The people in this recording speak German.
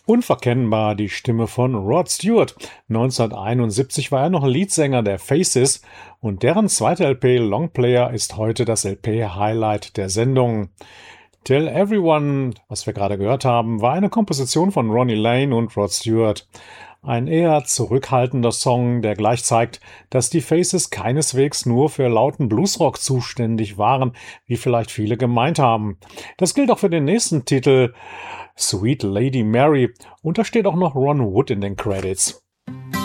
Unverkennbar die Stimme von Rod Stewart. 1971 war er noch Leadsänger der Faces und deren zweite LP Longplayer ist heute das LP-Highlight der Sendung. Tell Everyone, was wir gerade gehört haben, war eine Komposition von Ronnie Lane und Rod Stewart. Ein eher zurückhaltender Song, der gleich zeigt, dass die Faces keineswegs nur für lauten Bluesrock zuständig waren, wie vielleicht viele gemeint haben. Das gilt auch für den nächsten Titel, Sweet Lady Mary, und da steht auch noch Ron Wood in den Credits.